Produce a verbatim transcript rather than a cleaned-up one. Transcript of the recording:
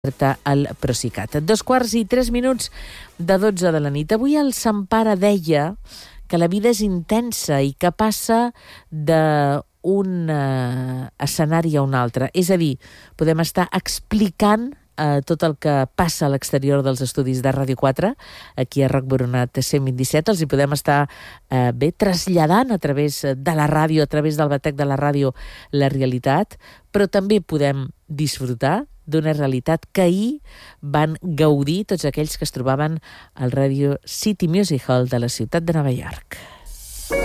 al Procicat. Dos quarts i tres minuts de dotze de la nit. Avui el Sant Pare deia que la vida és intensa i que passa d'un uh, escenari a un altre. És a dir, podem estar explicant uh, tot el que passa a l'exterior dels estudis de Ràdio quatre, aquí a Roc Boronat cent vint-i-set, els hi podem estar uh, bé traslladant a través de la ràdio, a través del batec de la ràdio, la realitat, però també podem disfrutar d'una realitat que ahir van gaudir tots aquells que es trobaven al Radio City Music Hall de la ciutat de Nova York.